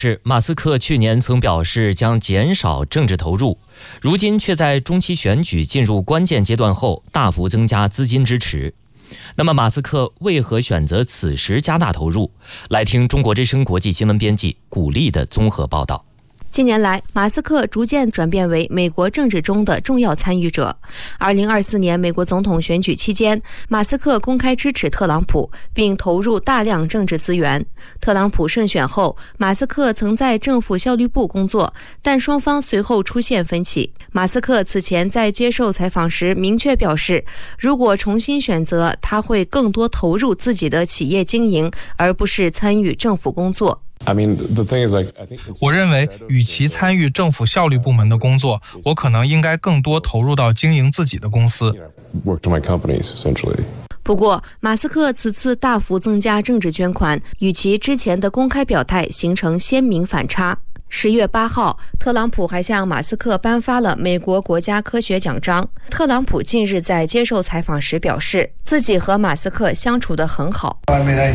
马斯克去年曾表示将减少政治投入，如今却在中期选举进入关键阶段后大幅增加资金支持。那么马斯克为何选择此时加大投入？来听中国之声国际新闻编辑古丽的综合报道。 近年来，马斯克逐渐转变为美国政治中的重要参与者。2024年美国总统选举期间，马斯克公开支持特朗普，并投入大量政治资源。特朗普胜选后，马斯克曾在政府效率部工作，但双方随后出现分歧。马斯克此前在接受采访时明确表示，如果重新选择，他会更多投入自己的企业经营，而不是参与政府工作。 我认为与其参与政府效率部门的工作，我可能应该更多投入到经营自己的公司。 不过，马斯克此次大幅增加政治捐款，与其之前的公开表态形成鲜明反差。10月8号，特朗普还向马斯克颁发了美国国家科学奖章。特朗普近日在接受采访时表示，自己和马斯克相处得很好。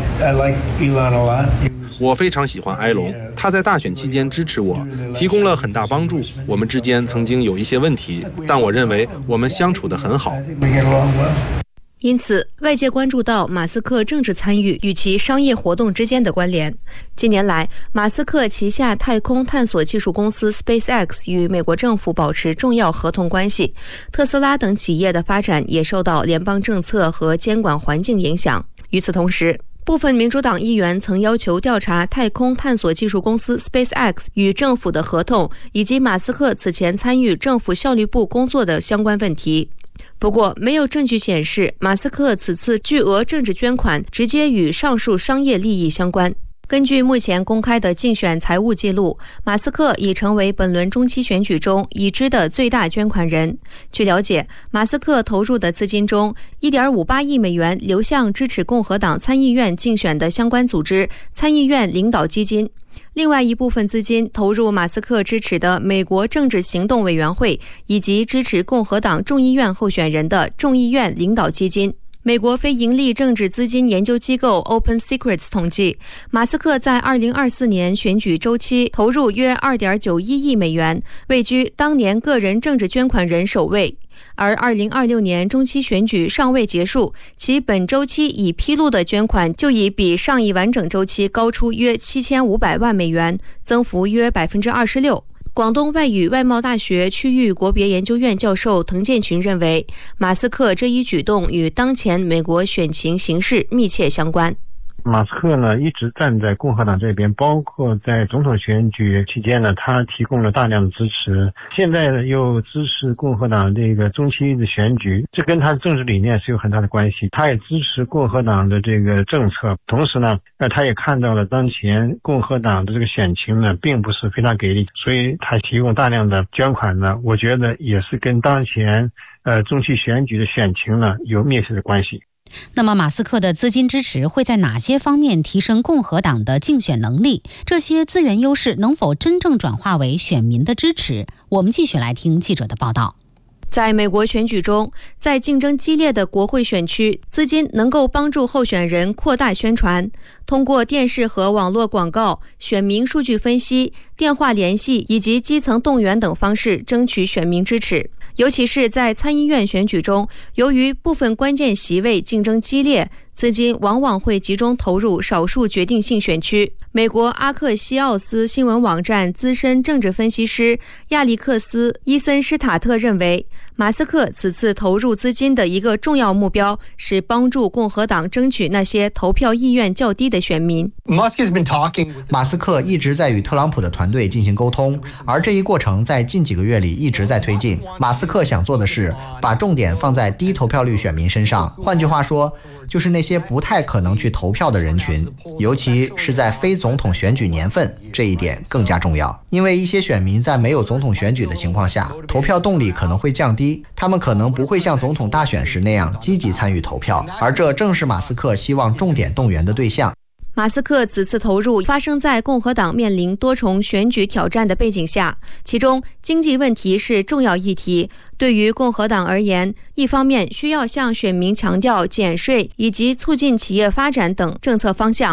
我非常喜欢埃隆，他在大选期间支持我，提供了很大帮助。我们之间曾经有一些问题，但我认为我们相处得很好。 因此，外界关注到马斯克政治参与与其商业活动之间的关联。近年来，马斯克旗下太空探索技术公司 SpaceX 与美国政府保持重要合同关系，特斯拉等企业的发展也受到联邦政策和监管环境影响。与此同时，部分民主党议员曾要求调查太空探索技术公司 SpaceX 与政府的合同，以及马斯克此前参与政府效率部工作的相关问题。不过，没有证据显示马斯克此次巨额政治捐款直接与上述商业利益相关。根据目前公开的竞选财务记录，马斯克已成为本轮中期选举中已知的最大捐款人。据了解，马斯克投入的资金中 1.58 亿美元流向支持共和党参议院竞选的相关组织参议院领导基金，另外一部分资金投入马斯克支持的美国政治行动委员会以及支持共和党众议院候选人的众议院领导基金。美国非营利政治资金研究机构 Open Secrets 统计，马斯克在2024年选举周期投入约 2.91 亿美元，位居当年个人政治捐款人首位。而2026年中期选举尚未结束，其本周期已披露的捐款就已比上一完整周期高出约7500万美元，增幅约 26%。广东外语外贸大学区域国别研究院教授滕建群认为，马斯克这一举动与当前美国选情形势密切相关。 马斯克呢一直站在共和党这边，包括在总统选举期间呢，他提供了大量的支持。现在呢又支持共和党这个中期的选举，这跟他的政治理念是有很大的关系。他也支持共和党的这个政策，同时呢，他也看到了当前共和党的这个选情呢并不是非常给力，所以他提供大量的捐款呢，我觉得也是跟当前中期选举的选情呢有密切的关系。 那么马斯克的资金支持会在哪些方面提升共和党的竞选能力？这些资源优势能否真正转化为选民的支持？我们继续来听记者的报道。 在美国选举中，在竞争激烈的国会选区，资金能够帮助候选人扩大宣传，通过电视和网络广告、选民数据分析、电话联系以及基层动员等方式争取选民支持。尤其是在参议院选举中，由于部分关键席位竞争激烈，资金往往会集中投入少数决定性选区。美国阿克西奥斯新闻网站资深政治分析师亚历克斯·伊森施塔特认为，马斯克此次投入资金的一个重要目标是帮助共和党争取那些投票意愿较低的选民。 马斯克一直在与特朗普的团队进行沟通，而这一过程在近几个月里一直在推进。马斯克想做的是把重点放在低投票率选民身上，换句话说，就是那些不太可能去投票的人群，尤其是在非总统选举年份，这一点更加重要。因为一些选民在没有总统选举的情况下，投票动力可能会降低，他们可能不会像总统大选时那样积极参与投票，而这正是马斯克希望重点动员的对象。 马斯克此次投入发生在共和党面临多重选举挑战的背景下，其中经济问题是重要议题。对于共和党而言，一方面需要向选民强调减税以及促进企业发展等政策方向，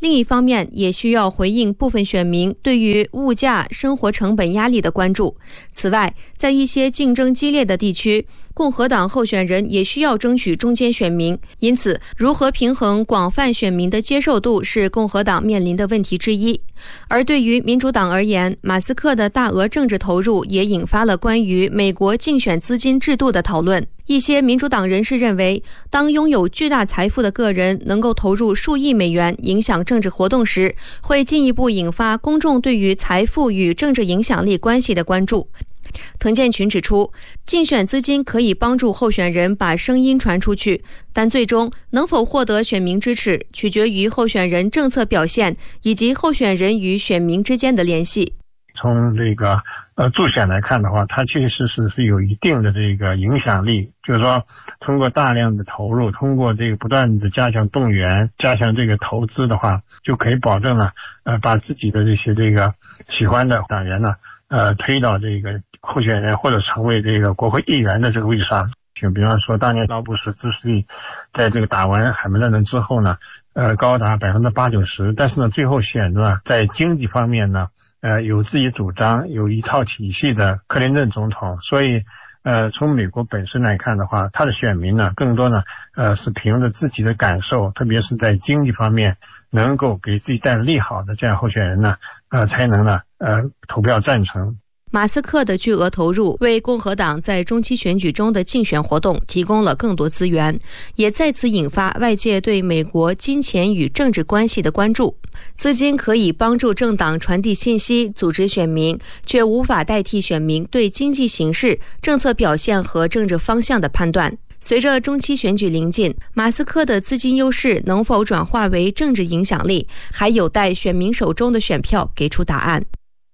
另一方面也需要回应部分选民对于物价、生活成本压力的关注。此外，在一些竞争激烈的地区，共和党候选人也需要争取中间选民，因此如何平衡广泛选民的接受度是共和党面临的问题之一。而对于民主党而言，马斯克的大额政治投入也引发了关于美国竞选资金制度的讨论。一些民主党人士认为，当拥有巨大财富的个人能够投入数亿美元影响政治活动时，会进一步引发公众对于财富与政治影响力关系的关注。滕建群指出，竞选资金可以帮助候选人把声音传出去，但最终能否获得选民支持，取决于候选人政策表现以及候选人与选民之间的联系。 从这个助选来看的话，它确实是有一定的这个影响力，就是说通过大量的投入，通过这个不断的加强动员，加强这个投资的话，就可以保证了把自己的这个喜欢的党员呢推到这个候选人或者成为这个国会议员的这个位置上。就比方说当年老布什支持率在这个打完海门战争之后呢高达80%-90%，但是呢最后选择在经济方面呢有自己主张，有一套体系的克林顿总统。所以从美国本身来看的话，他的选民呢更多呢是凭着自己的感受，特别是在经济方面能够给自己带来利好的这样候选人呢才能呢投票赞成。 马斯克的巨额投入为共和党在中期选举中的竞选活动提供了更多资源，也再次引发外界对美国金钱与政治关系的关注。资金可以帮助政党传递信息、组织选民，却无法代替选民对经济形势、政策表现和政治方向的判断。随着中期选举临近，马斯克的资金优势能否转化为政治影响力，还有待选民手中的选票给出答案。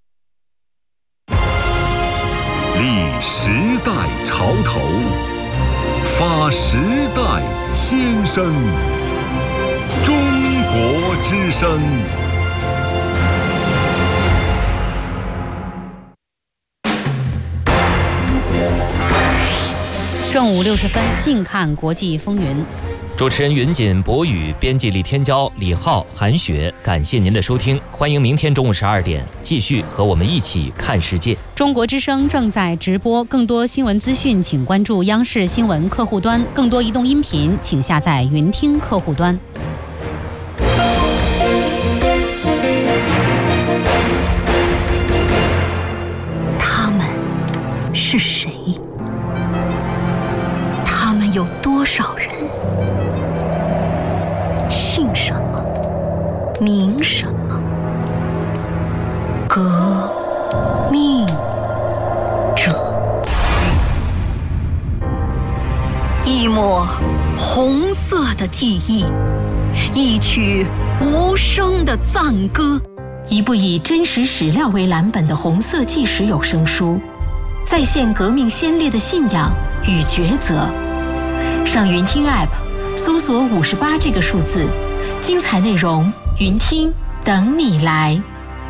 立时代潮头，发时代先声。中国之声。 正午60分，近看国际风云。 主持人云锦、博宇，编辑李天骄、李浩、韩雪，感谢您的收听，欢迎明天中午12点继续和我们一起看世界。 中国之声正在直播，更多新闻资讯请关注央视新闻客户端，更多移动音频请下载云听客户端。 他们是谁？他们有多少人？姓什么？名什么？革命者。一抹红色的记忆，一曲无声的赞歌， 一部以真实史料为蓝本的红色纪实有声书，再现革命先烈的信仰与抉择。上云听 App 搜索58这个数字，精彩内容云听等你来。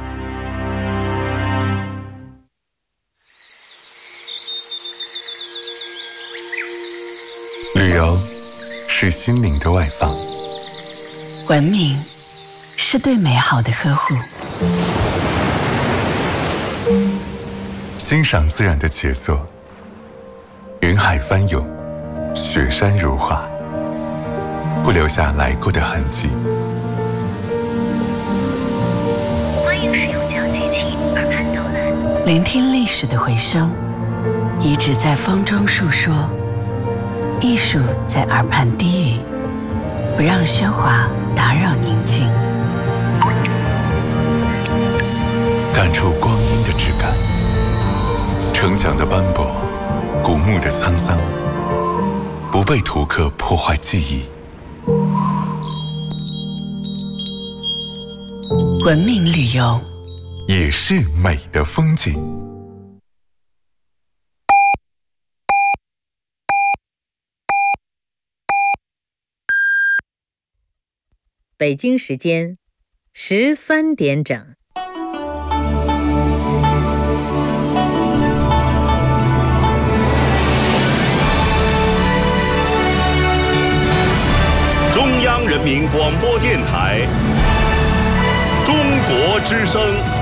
旅游是心灵的外放， 文明是对美好的呵护， 欣赏自然的杰作，云海翻涌，雪山如画，不留下来过的痕迹。 欢迎使用讲机器耳畔导览，聆听历史的回声，遗址在风中述说，艺术在耳畔低语，不让喧哗打扰宁静， 感触光阴的质感，城墙的斑驳，古墓的沧桑，不被图刻破坏记忆。 文明旅游也是美的风景。 北京时间13点整。 中央人民广播电台之声。